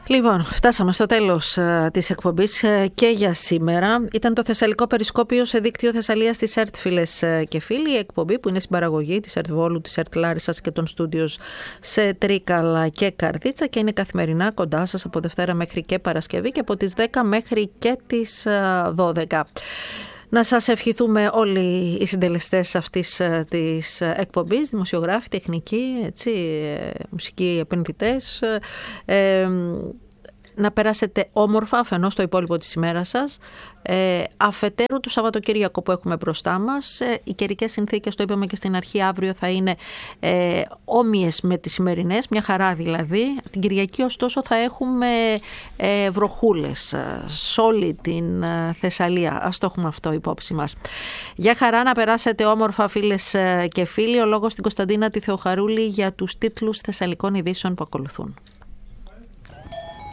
Λοιπόν, φτάσαμε στο τέλος της εκπομπής και για σήμερα. Ήταν το Θεσσαλικό Περισκόπιο σε δίκτυο Θεσσαλίας της ΕΡΤ, φίλες και φίλοι. Η εκπομπή που είναι συμπαραγωγή της ΕΡΤ Βόλου, της ΕΡΤ Λάρισσας και των στούντιος σε Τρίκαλα και Καρδίτσα και είναι καθημερινά κοντά σας από Δευτέρα μέχρι και Παρασκευή και από τις 10 μέχρι και τις 12. Να σας ευχηθούμε όλοι οι συντελεστές αυτής της εκπομπής, δημοσιογράφοι, τεχνικοί, μουσικοί επενδυτές, να περάσετε όμορφα αφενός στο υπόλοιπο της ημέρας σας, αφετέρου του Σαββατοκύριακο που έχουμε μπροστά μας. Οι καιρικές συνθήκες, το είπαμε και στην αρχή, αύριο θα είναι όμοιες με τις σημερινές, μια χαρά δηλαδή. Την Κυριακή ωστόσο θα έχουμε βροχούλες σε όλη την Θεσσαλία. Ας το έχουμε αυτό υπόψη μας. Για χαρά, να περάσετε όμορφα φίλες και φίλοι. Ο λόγος στην Κωνσταντίνα τη Θεοχαρούλη για τους τίτλους Θεσσαλικών ειδήσεων που ακολουθούν.